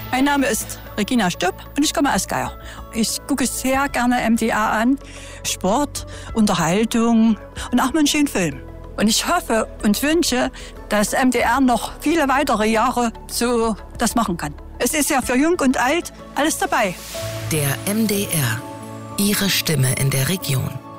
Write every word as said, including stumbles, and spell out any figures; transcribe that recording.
Mein Name ist Regina Stupp und ich komme aus Geier. Ich gucke sehr gerne M D R an. Sport, Unterhaltung und auch mal einen schönen Film. Und ich hoffe und wünsche, dass M D R noch viele weitere Jahre so das machen kann. Es ist ja für Jung und Alt alles dabei. Der M D R. Ihre Stimme in der Region.